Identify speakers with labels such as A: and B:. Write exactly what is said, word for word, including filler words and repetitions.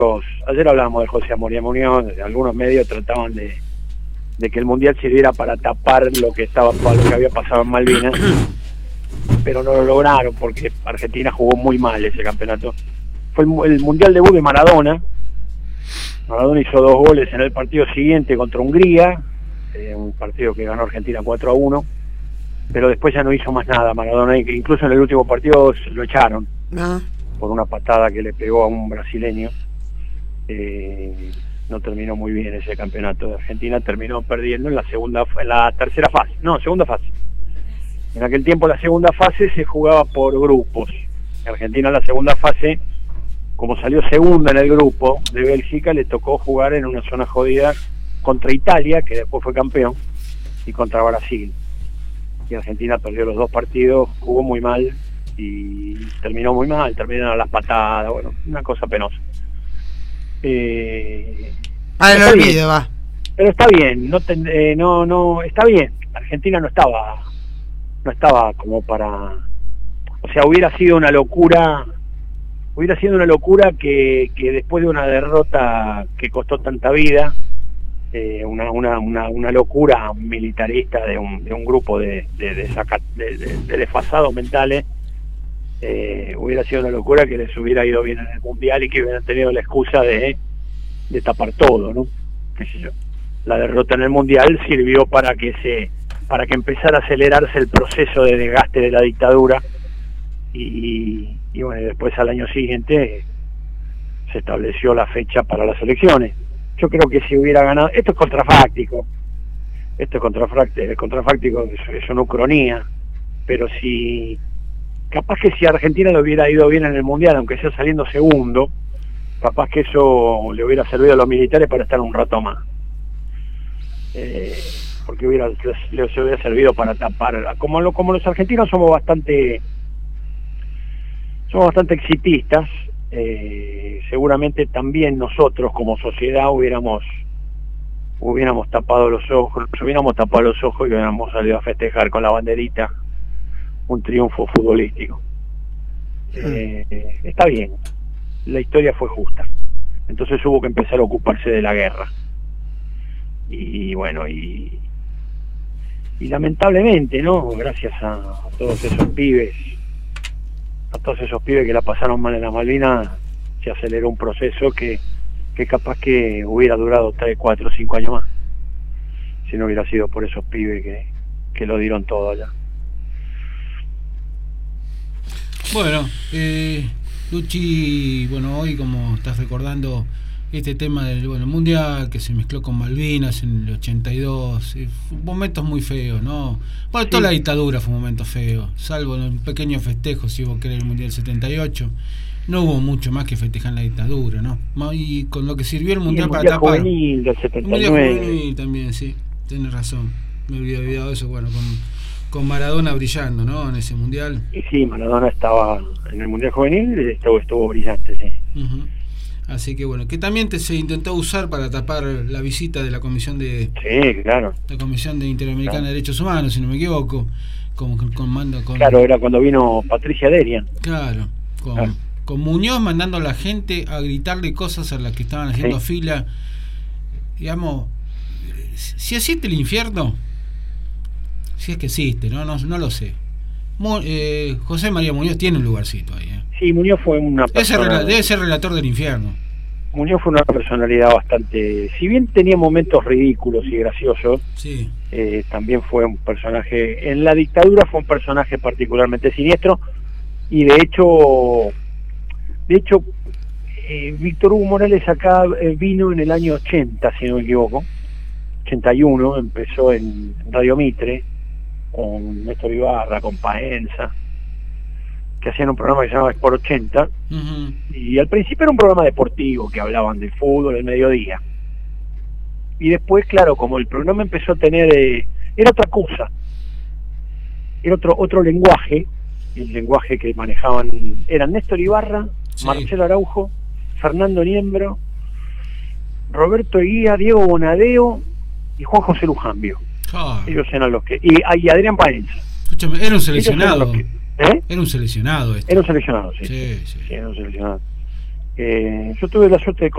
A: Ayer hablábamos de José Moria Muñoz, algunos medios trataban de, de que el Mundial sirviera para tapar lo que estaba lo que había pasado en Malvinas, pero no lo lograron porque Argentina jugó muy mal ese campeonato. Fue el, el Mundial debut de Maradona. Maradona hizo dos goles en el partido siguiente contra Hungría, eh, un partido que ganó Argentina cuatro a uno, pero después ya no hizo más nada Maradona, incluso en el último partido lo echaron ah. por una patada que le pegó a un brasileño. Eh, no terminó muy bien ese campeonato de Argentina, terminó perdiendo en la segunda, en la tercera fase, no, segunda fase. En aquel tiempo la segunda fase se jugaba por grupos. Argentina en la segunda fase, como salió segunda en el grupo de Bélgica, le tocó jugar en una zona jodida contra Italia, que después fue campeón, y contra Brasil. Y Argentina perdió los dos partidos, jugó muy mal y terminó muy mal, terminaron las patadas, bueno, una cosa penosa. Eh,
B: ah, no olvido, va.
A: Pero está bien, no, ten, eh, no, no, está bien. Argentina no estaba, no estaba como para, o sea, hubiera sido una locura, hubiera sido una locura que, que después de una derrota que costó tanta vida, eh, una, una, una, una locura militarista de un, de un grupo de, de, de, saca, de, de, de desfasados mentales. Eh, hubiera sido una locura que les hubiera ido bien en el Mundial y que hubieran tenido la excusa de, de tapar todo, ¿no? ¿Qué sé yo? La derrota en el Mundial sirvió para que se para que empezara a acelerarse el proceso de desgaste de la dictadura y, y bueno, después al año siguiente se estableció la fecha para las elecciones. Yo creo que si hubiera ganado, esto es contrafáctico, esto es contrafáctico, contrafáctico es, es una ucronía, pero si capaz que si Argentina le hubiera ido bien en el Mundial, aunque sea saliendo segundo, capaz que eso le hubiera servido a los militares para estar un rato más. Eh, porque hubiera, les hubiera servido para tapar. Como, lo, como los argentinos somos bastante somos bastante exitistas, eh, seguramente también nosotros como sociedad hubiéramos hubiéramos tapado los ojos, hubiéramos tapado los ojos y hubiéramos salido a festejar con la banderita un triunfo futbolístico. Eh, está bien, la historia fue justa, entonces hubo que empezar a ocuparse de la guerra y bueno, y, y lamentablemente, ¿no? Gracias a, a todos esos pibes, a todos esos pibes que la pasaron mal en las Malvinas, se aceleró un proceso que, que capaz que hubiera durado tres, cuatro, cinco años más, si no hubiera sido por esos pibes que, que lo dieron todo allá.
B: Bueno, eh, Luchi, bueno, hoy como estás recordando este tema del bueno, Mundial que se mezcló con Malvinas en el ochenta y dos, eh, momentos muy feos, ¿no? Bueno, toda sí. La dictadura fue un momento feo, salvo en un pequeño festejo, si vos querés, el Mundial setenta y ocho, no hubo mucho más que festejar la dictadura, ¿no? Y con lo que sirvió el Mundial, el
A: mundial
B: para tapar.
A: Juvenil del setenta y nueve.
B: El Mundial Juvenil también, sí, tenés razón, me había olvidado de eso, bueno, con... con Maradona brillando, ¿no? En ese Mundial.
A: Y sí, Maradona estaba en el Mundial Juvenil, estuvo, estuvo brillante, sí.
B: Uh-huh. Así que bueno, que también te, se intentó usar para tapar la visita de la Comisión de...
A: Sí, claro.
B: La Comisión de Interamericana claro. de Derechos Humanos, si no me equivoco. Como con, con mando con...
A: Claro, era cuando vino Patricia Derian.
B: Claro, con, claro. con Muñoz mandando a la gente a gritarle cosas a las que estaban haciendo sí. fila. Digamos, si existe el infierno... Si es que existe, no no, no lo sé. Mu eh, José María Muñoz tiene un lugarcito ahí. ¿eh?
A: Sí, Muñoz fue una persona...
B: Ese debe ser relator del infierno.
A: Muñoz fue una personalidad bastante... Si bien tenía momentos ridículos y graciosos, sí. eh, también fue un personaje... En la dictadura fue un personaje particularmente siniestro y de hecho... De hecho, eh, Víctor Hugo Morales acá eh, vino en el año ochenta, si no me equivoco. ochenta y uno, empezó en Radio Mitre, con Néstor Ibarra, con Paenza, que hacían un programa que se llamaba Sport ochenta, uh-huh. y al principio era un programa deportivo, que hablaban de fútbol el mediodía, y después, claro, como el programa empezó a tener, eh, era otra cosa, era otro otro lenguaje, el lenguaje que manejaban, eran Néstor Ibarra, sí. Marcelo Araujo, Fernando Niembro, Roberto Eguía, Diego Bonadeo y Juan José Lujambio. Ah. Ellos eran los que... Y, y Adrián Paenza.
B: Escúchame, era un seleccionado.
A: Que, ¿eh?
B: Era un seleccionado. Este.
A: Era un seleccionado, sí.
B: Sí, sí.
A: sí era un seleccionado. Eh, yo tuve la suerte de